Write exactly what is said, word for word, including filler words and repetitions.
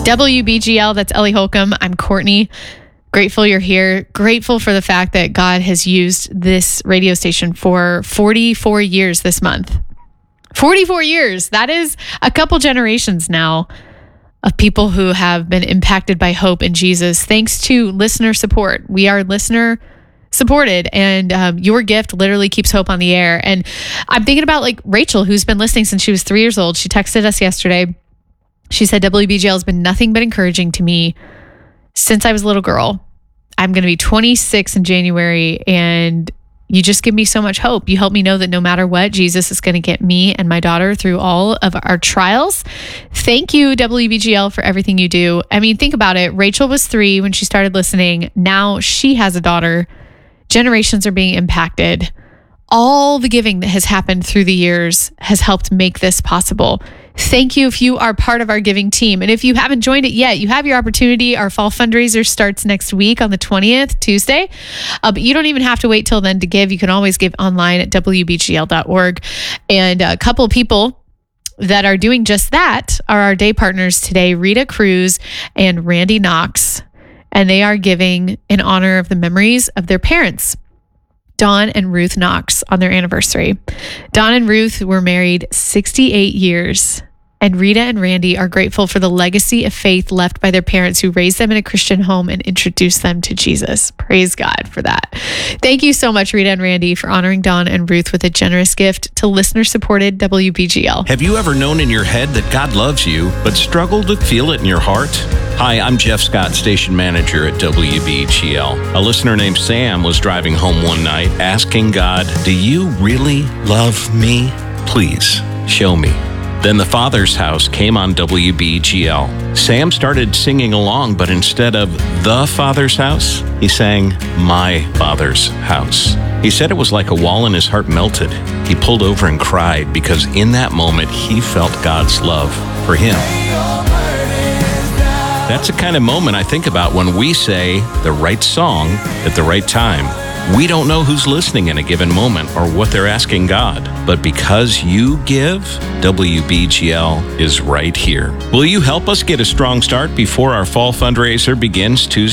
W B G L, that's Ellie Holcomb. I'm Courtney. Grateful you're here. Grateful for the fact that God has used this radio station for forty-four years this month. forty-four years. That is a couple generations now of people who have been impacted by hope in Jesus, thanks to listener support. We are listener supported, and um, your gift literally keeps hope on the air. And I'm thinking about like Rachel, who's been listening since she was three years old. She texted us yesterday. She said, W B G L has been nothing but encouraging to me since I was a little girl. I'm going to be twenty-six in January, and you just give me so much hope. You help me know that no matter what, Jesus is going to get me and my daughter through all of our trials. Thank you, W B G L, for everything you do. I mean, think about it. Rachel was three when she started listening. Now she has a daughter. Generations are being impacted. All the giving that has happened through the years has helped make this possible. Thank you if you are part of our giving team. And if you haven't joined it yet, you have your opportunity. Our fall fundraiser starts next week on the twentieth, Tuesday. Uh, but you don't even have to wait till then to give. You can always give online at W B G L dot org. And a couple of people that are doing just that are our day partners today, Rita Cruz and Randy Knox. And they are giving in honor of the memories of their parents, Don and Ruth Knox, on their anniversary. Don and Ruth were married sixty-eight years, and Rita and Randy are grateful for the legacy of faith left by their parents who raised them in a Christian home and introduced them to Jesus. Praise God for that. Thank you so much, Rita and Randy, for honoring Don and Ruth with a generous gift to listener-supported W B G L. Have you ever known in your head that God loves you, but struggled to feel it in your heart? Hi, I'm Jeff Scott, station manager at W B G L. A listener named Sam was driving home one night asking God, "Do you really love me? Please show me." Then The Father's House came on W B G L. Sam started singing along, but instead of The Father's House, he sang My Father's House. He said it was like a wall in his heart melted. He pulled over and cried because in that moment, he felt God's love for him. That's the kind of moment I think about when we say the right song at the right time. We don't know who's listening in a given moment or what they're asking God, but because you give, W B G L is right here. Will you help us get a strong start before our fall fundraiser begins Tuesday?